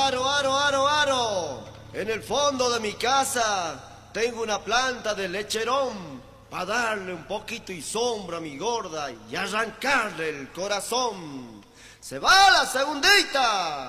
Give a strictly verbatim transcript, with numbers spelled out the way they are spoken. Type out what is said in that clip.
Aro, aro, aro, aro. En el fondo de mi casa tengo una planta de lecherón para darle un poquito y sombra a mi gorda y arrancarle el corazón. ¡Se va la segundita!